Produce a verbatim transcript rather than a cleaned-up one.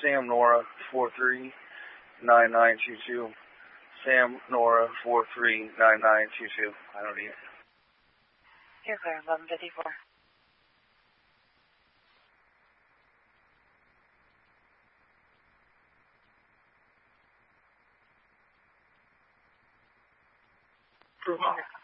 Sam Nora four three nine nine two two. Sam Nora four three nine nine two two. I don't need it. You're clear, eleven fifty-four. Approval.